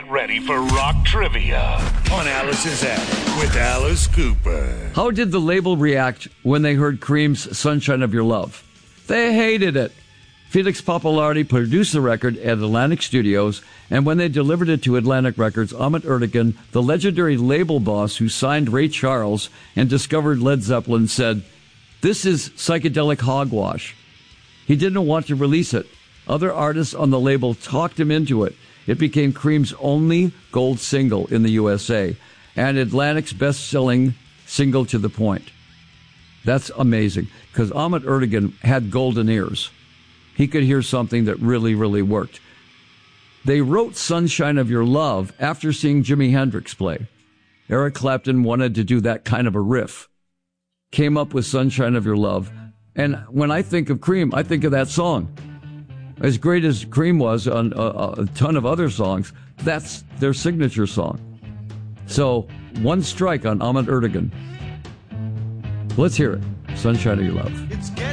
ready for rock trivia on Alice's Attic with Alice Cooper. How did the label react when they heard Cream's Sunshine of Your Love? They hated it. Felix Pappalardi produced the record at Atlantic Studios, and when they delivered it to Atlantic Records, Ahmet Ertegun, the legendary label boss who signed Ray Charles and discovered Led Zeppelin, said, "This is psychedelic hogwash." He didn't want to release it. Other artists on the label talked him into it. It became Cream's only gold single in the USA and Atlantic's best-selling single to the point. That's amazing, because Ahmet Ertegun had golden ears. He could hear something that really, really worked. They wrote Sunshine of Your Love after seeing Jimi Hendrix play. Eric Clapton wanted to do that kind of a riff. Came up with Sunshine of Your Love. And when I think of Cream, I think of that song. As great as Cream was on a ton of other songs, that's their signature song. So, one strike on Ahmet Ertegun. Let's hear it. Sunshine of Your Love.